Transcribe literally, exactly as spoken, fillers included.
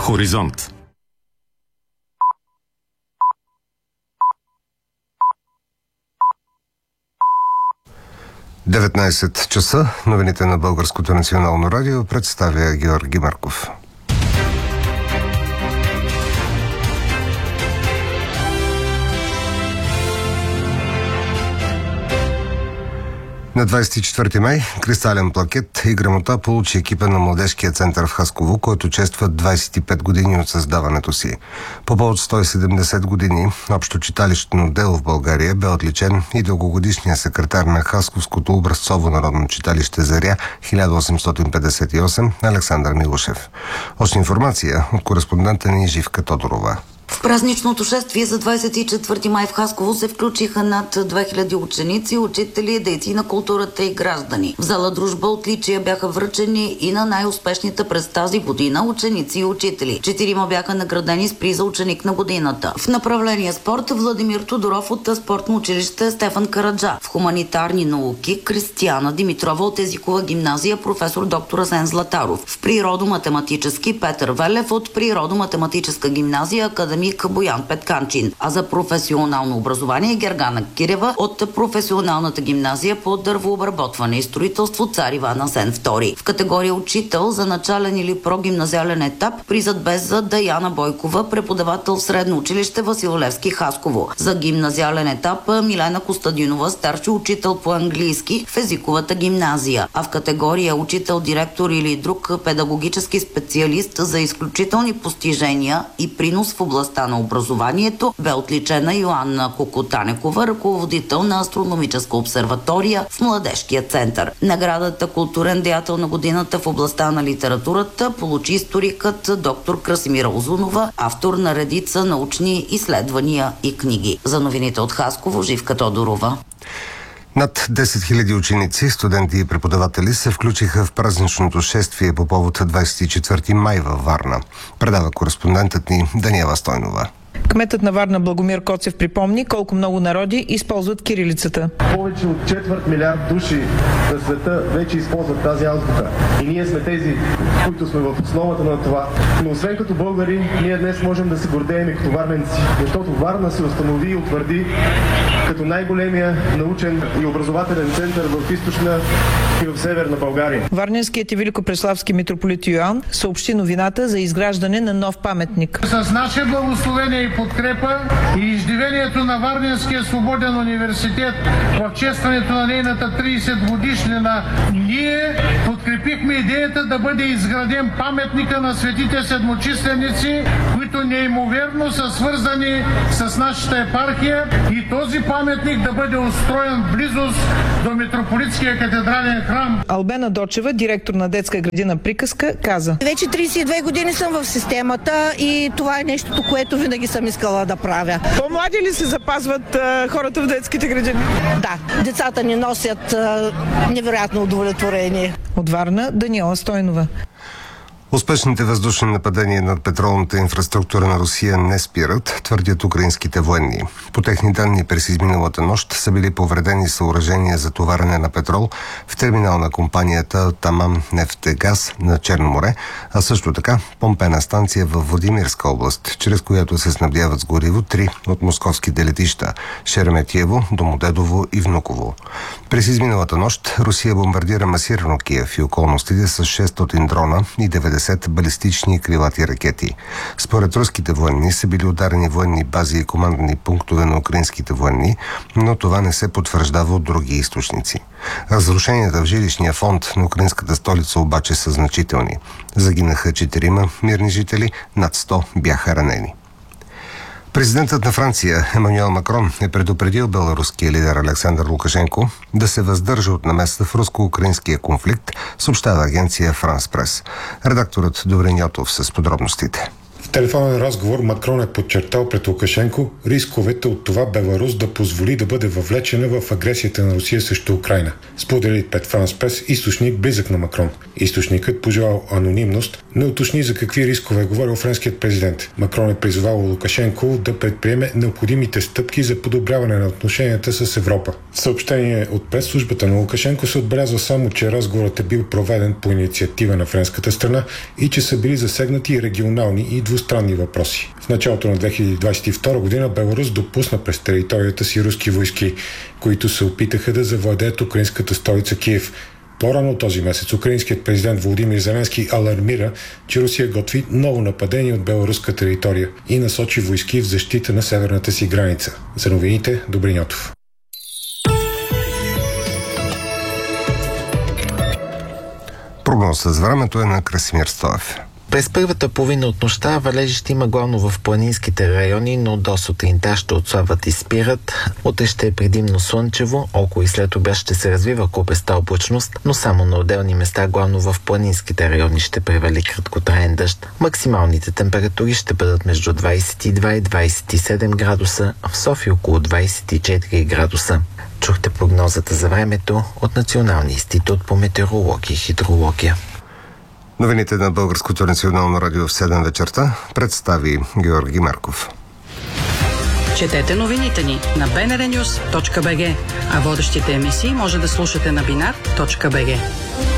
Хоризонт. деветнайсет часа. Новините на Българското национално радио представя Георги Марков. На двайсет и четвърти май кристален плакет и грамота получи екипа на Младежкия център в Хасково, който чества двайсет и пет години от създаването си. По повод сто и седемдесет години общо читалищно дело в България бе отличен и дългогодишният секретар на Хасковското образцово народно читалище Заря хиляда осемстотин петдесет и осем Александър Милушев. Още информация от кореспондента ни Живка Тодорова. В празничното шествие за двайсет и четвърти май в Хасково се включиха над две хиляди ученици, учители, дейци на културата и граждани. В зала Дружба отличия бяха връчени и на най-успешните през тази година ученици и учители. Четирима бяха наградени с приза ученик на годината. В направление спорт Владимир Тодоров от спортно училище Стефан Караджа. В хуманитарни науки Кристияна Димитрова от езикова гимназия професор доктор Асен Златаров. В природо-математически Петър Велев от природо-математическа гимназия Академия Боян Петканчин, а за професионално образование Гергана Кирева от професионалната гимназия по дървообработване и строителство Цар Иван Асен втори. В категория учител за начален или прогимназиален етап призът бе за Даяна Бойкова, преподавател в средно училище Васил Левски Хасково. За гимназиален етап Милена Костадинова, старши учител по английски в езиковата гимназия, а в категория учител, директор или друг педагогически специалист за изключителни постижения и принос в областта на образованието бе отличена Йоанна Кокотанекова, ръководител на астрономическа обсерватория в Младежкия център. Наградата културен деятел на годината в областта на литературата получи историкът доктор Красимира Озунова, автор на редица научни изследвания и книги. За новините от Хасково, Живка Тодорова. Над десет хиляди ученици, студенти и преподаватели се включиха в празничното шествие по повод двайсет и четвърти май във Варна. Предава кореспондентът ни Даниела Стойнова. Кметът на Варна Благомир Коцев припомни колко много народи използват кирилицата. Повече от четвърт милиард души на света вече използват тази азбука. И ние сме тези, които сме в основата на това. Но освен като българи, ние днес можем да се гордеем и като варненци. Защото Варна се установи и утвърди като най-големия научен и образователен център в източна и в северна България. Варненският и великопреславски митрополит Йоан съобщи новината за изграждане на нов паметник. С наше благословение и подкрепа и издивението на Варненския свободен университет в честването на нейната трийсет годишнина, ние подкрепихме идеята да бъде изграден паметника на светите седмочисленици, които неимоверно са свързани с нашата епархия, и този паметник да бъде устроен в близост до митрополитския катедрален храм. Албена Дочева, директор на детска градина Приказка, каза: Вече трийсет и две години съм в системата и това е нещото, което винаги съм искала да правя. По-млади ли се запазват а, хората в детските градини? Да, децата ни носят а, невероятно удовлетворение. От Варна Даниела Стойнова. Успешните въздушни нападения над петролната инфраструктура на Русия не спират, твърдят украинските военни. По техни данни през изминалата нощ са били повредени съоръжения за товарене на петрол в терминал на компанията Таман Нефтегаз на Черно море, а също така помпена станция в Владимирска област, чрез която се снабдяват с гориво три от московските летища – Шереметиево, Домодедово и Внуково. През изминалата нощ Русия бомбардира масирано Киев и околностите с шестстотин дрона и деветдесет балистични и крилати ракети. Според руските военни са били ударени военни бази и командни пунктове на украинските военни, но това не се потвърждава от други източници. Разрушенията в жилищния фонд на украинската столица обаче са значителни. Загинаха четирима мирни жители, над сто бяха ранени. Президентът на Франция Емануел Макрон е предупредил беларуския лидер Александър Лукашенко да се въздържа от намеса в руско-украинския конфликт, съобщава агенция Франс Прес. Редакторът Добрин Йотов с подробностите. В телефонен разговор Макрон е подчертал пред Лукашенко рисковете от това Беларус да позволи да бъде въвлечена в агресията на Русия срещу Украйна. Сподели пред Франс Прес източник близък на Макрон. Източникът, пожелал анонимност, не уточни за какви рискове е говорил френският президент. Макрон е призовал Лукашенко да предприеме необходимите стъпки за подобряване на отношенията с Европа. В съобщение от пресслужбата на Лукашенко се отбелязва само, че разговорът е бил проведен по инициатива на френската страна и че са били засегнати регионални и двустранни въпроси. В началото на две хиляди двадесет и втора година Беларус допусна през територията си руски войски, които се опитаха да завладеят украинската столица Киев. По-рано този месец украинският президент Володимир Зеленски алармира, че Русия готви ново нападение от беларуска територия и насочи войски в защита на северната си граница. За новините, Добрин Йотов. Прогноза с времето е на Красимир Стоев. През първата половина от нощта валежи ще има главно в планинските райони, но до сутринта ще отслабват и спират. Утре ще е предимно слънчево, около и след обяд ще се развива купеста облачност, но само на отделни места, главно в планинските райони, ще превали краткотраен дъжд. Максималните температури ще бъдат между двадесет и два и двадесет и седем градуса, в София около двадесет и четири градуса. Чухте прогнозата за времето от Националния институт по метеорология и хидрология. Новините на Българското национално радио в седем вечерта представи Георги Марков. Четете новините ни на би ен ар нюс точка би джи, а водещите емисии може да слушате на бинар точка би джи.